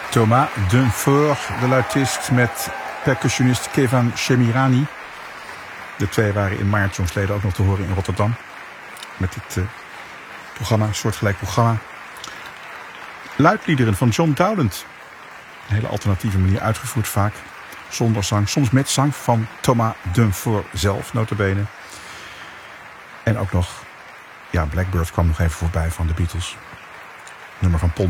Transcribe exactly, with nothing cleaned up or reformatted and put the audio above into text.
Thomas Dunford, de luitist, met percussionist Kevan Shemirani. De twee waren in maart jongsleden ook nog te horen in Rotterdam. Met dit uh, programma, een soortgelijk programma. Luidliederen van John Dowland. Een hele alternatieve manier uitgevoerd vaak. Zonder zang, soms met zang van Thomas Dunford zelf, nota bene. En ook nog, ja, Blackbird kwam nog even voorbij van de Beatles. Nummer van Paul